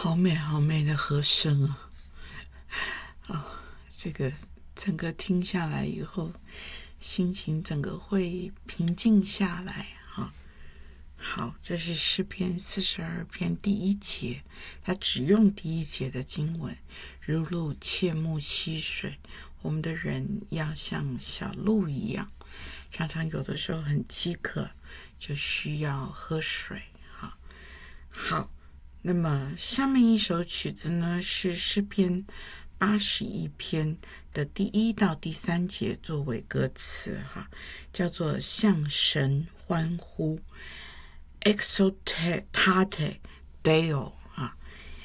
好美好美的和声啊！这个整个听下来以后，心情整个会平静下来啊。好，这是诗篇42篇第1节，它只用第1节的经文，如鹿切慕溪水，我们的人要像小鹿一样，常常有的时候很饥渴，就需要喝水。好，那么下面一首曲子呢，是诗篇81篇的第1到第3节作为歌词，叫做向神欢呼 Exultate Deo。